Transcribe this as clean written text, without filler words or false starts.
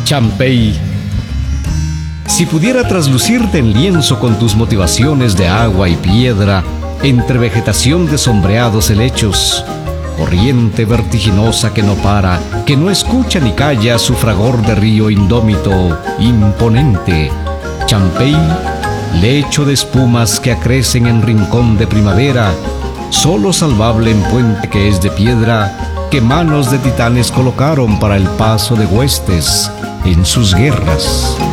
Champey, si pudiera traslucirte en lienzo con tus motivaciones de agua y piedra, entre vegetación de sombreados helechos, corriente vertiginosa que no para, que no escucha ni calla su fragor de río indómito, imponente. Champey, lecho de espumas que acrecen en rincón de primavera, solo salvable en puente que es de piedra, que manos de titanes colocaron para el paso de huestes en sus guerras.